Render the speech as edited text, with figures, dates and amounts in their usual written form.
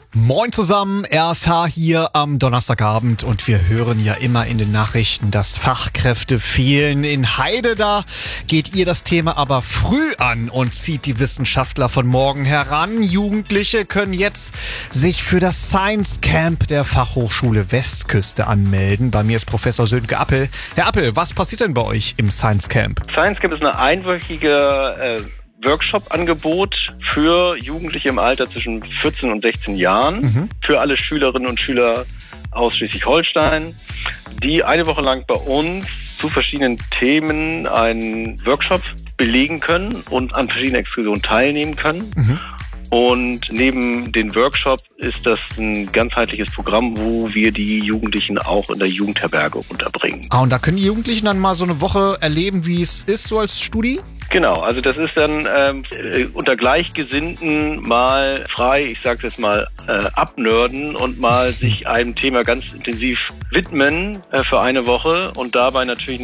Moin zusammen, RSH hier am Donnerstagabend und wir hören ja immer in den Nachrichten, dass Fachkräfte fehlen. In Heide, da geht ihr das Thema aber früh an und zieht die Wissenschaftler von morgen heran. Jugendliche können jetzt sich für das Science Camp der Fachhochschule Westküste anmelden. Bei mir ist Professor Sönke Appel. Herr Appel, was passiert denn bei euch im Science Camp? Science Camp ist eine einwöchige Workshop-Angebot für Jugendliche im Alter zwischen 14 und 16 Jahren, für alle Schülerinnen und Schüler aus Schleswig-Holstein, die eine Woche lang bei uns zu verschiedenen Themen einen Workshop belegen können und an verschiedenen Exkursionen teilnehmen können. Und neben den Workshop ist das ein ganzheitliches Programm, wo wir die Jugendlichen auch in der Jugendherberge unterbringen. Und da können die Jugendlichen dann mal so eine Woche erleben, wie es ist, so als Studi? Genau, also das ist dann unter Gleichgesinnten mal frei, ich sage jetzt mal, abnörden und mal sich einem Thema ganz intensiv widmen für eine Woche und dabei natürlich